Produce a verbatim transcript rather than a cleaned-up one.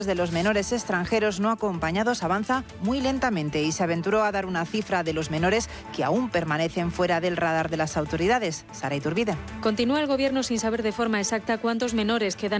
de los menores extranjeros no acompañados avanza muy lentamente y se aventuró a dar una cifra de los menores que aún permanecen fuera del radar de las autoridades. Sara Iturbide. Continúa el Gobierno sin saber de forma exacta cuántos menores quedan